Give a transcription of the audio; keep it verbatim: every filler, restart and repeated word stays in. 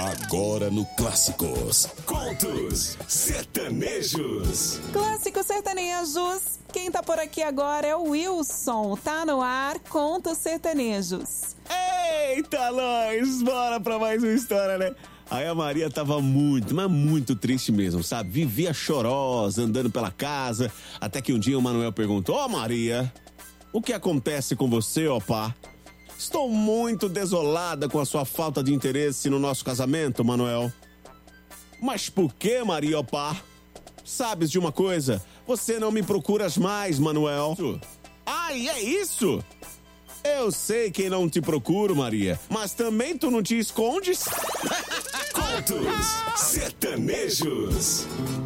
Agora no Clássicos, contos sertanejos. Clássicos sertanejos. Quem tá por aqui agora é o Wilson. Tá no ar, Contos Sertanejos. Eita, nós! Bora pra mais uma história, né? Aí a Maria tava muito, mas muito triste mesmo, sabe? Vivia chorosa, andando pela casa, até que um dia o Manuel perguntou: Ó, Maria, o que acontece com você, ó pá? Estou muito desolada com a sua falta de interesse no nosso casamento, Manuel. Mas por que, Maria, ó pá? Sabes de uma coisa? Você não me procuras mais, Manuel. Ai, é isso? Eu sei que não te procuro, Maria, mas também tu não te escondes? Contos sertanejos.